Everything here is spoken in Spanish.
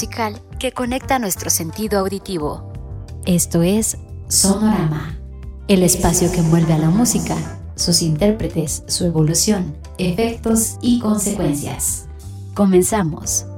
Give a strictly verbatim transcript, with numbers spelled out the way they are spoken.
musical que conecta nuestro sentido auditivo. Esto es Sonorama, el espacio que envuelve a la música, sus intérpretes, su evolución, efectos y consecuencias. Comenzamos.